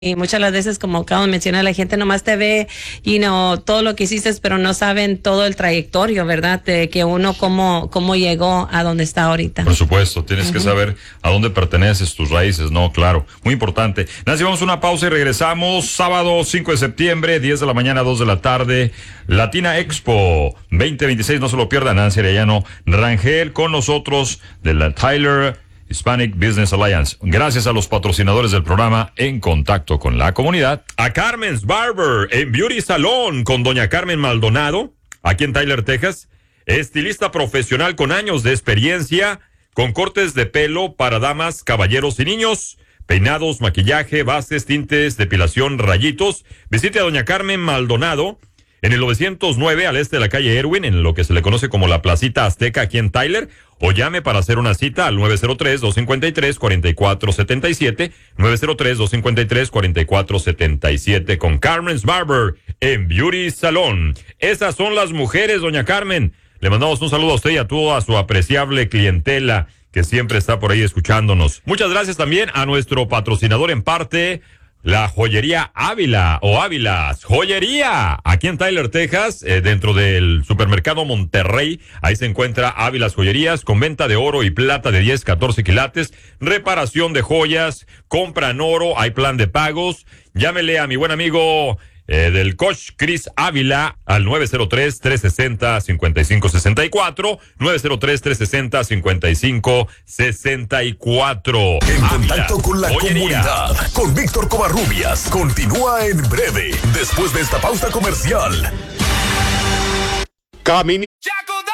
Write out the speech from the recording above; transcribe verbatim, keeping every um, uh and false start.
Y muchas de las veces, como acabo de mencionar, la gente nomás te ve, you know, todo lo que hiciste, pero no saben todo el trayectorio, ¿verdad? De que uno cómo, cómo llegó a donde está ahorita. Por supuesto, tienes uh-huh. que saber a dónde perteneces, tus raíces, ¿no? Claro, muy importante. Nancy, vamos a una pausa y regresamos. Sábado cinco de septiembre, diez de la mañana, dos de la tarde, Latina Expo veinte veintiséis, no se lo pierdan. Nancy Arellano Rangel con nosotros de la Tyler Hispanic Business Alliance. Gracias a los patrocinadores del programa En Contacto con la Comunidad. A Carmen's Barber en Beauty Salon con doña Carmen Maldonado, aquí en Tyler, Texas. Estilista profesional con años de experiencia, con cortes de pelo para damas, caballeros y niños, peinados, maquillaje, bases, tintes, depilación, rayitos. Visite a doña Carmen Maldonado en el novecientos nueve al este de la calle Erwin, en lo que se le conoce como la Placita Azteca aquí en Tyler, o llame para hacer una cita al nueve cero tres, dos cinco tres, cuatro cuatro siete siete, nueve cero tres, dos cinco tres, cuatro cuatro siete siete, con Carmen's Barber en Beauty Salon. Esas son las mujeres, doña Carmen. Le mandamos un saludo a usted y a toda su apreciable clientela que siempre está por ahí escuchándonos. Muchas gracias también a nuestro patrocinador en parte, la Joyería Ávila o Ávilas Joyería, aquí en Tyler, Texas, eh, dentro del supermercado Monterrey. Ahí se encuentra Ávilas Joyerías, con venta de oro y plata de diez, catorce quilates, reparación de joyas, compra en oro, hay plan de pagos. Llámele a mi buen amigo eh, del coach Chris Ávila al nueve cero tres, tres seis cero, cinco cinco seis cuatro, nueve cero tres, tres seis cero, cinco cinco seis cuatro. En Contacto con la Joyería. Comunidad, con Víctor Covarrubias, continúa en breve, después de esta pausa comercial. Camino.